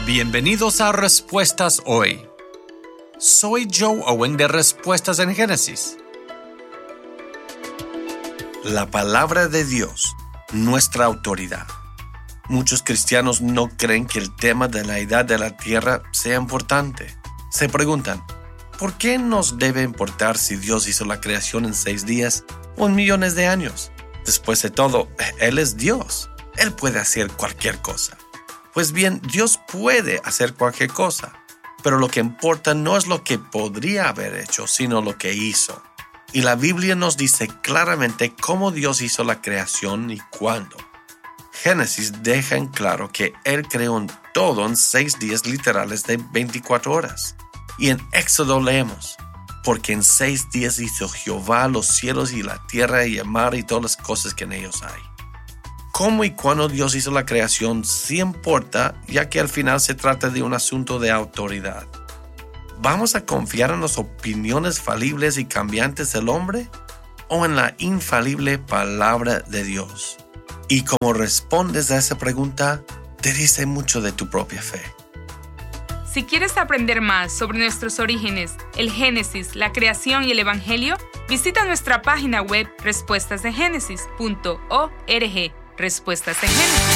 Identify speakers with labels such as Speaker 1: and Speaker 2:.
Speaker 1: Bienvenidos a Respuestas Hoy. Soy Joe Owen de Respuestas en Génesis. La palabra de Dios, nuestra autoridad. Muchos cristianos no creen que el tema de la edad de la tierra sea importante. Se preguntan, ¿por qué nos debe importar si Dios hizo la creación en 6 días o en millones de años? Después de todo, Él es Dios. Él puede hacer cualquier cosa. Pues bien, Dios puede hacer cualquier cosa, pero lo que importa no es lo que podría haber hecho, sino lo que hizo. Y la Biblia nos dice claramente cómo Dios hizo la creación y cuándo. Génesis deja en claro que Él creó todo en 6 días literales de 24 horas. Y en Éxodo leemos, porque en 6 días hizo Jehová los cielos y la tierra y el mar y todas las cosas que en ellos hay. Cómo y cuándo Dios hizo la creación sí importa, ya que al final se trata de un asunto de autoridad. ¿Vamos a confiar en las opiniones falibles y cambiantes del hombre o en la infalible palabra de Dios? Y como respondes a esa pregunta, te dice mucho de tu propia fe.
Speaker 2: Si quieres aprender más sobre nuestros orígenes, el Génesis, la creación y el Evangelio, visita nuestra página web respuestasdegénesis.org. Respuestas en Génesis.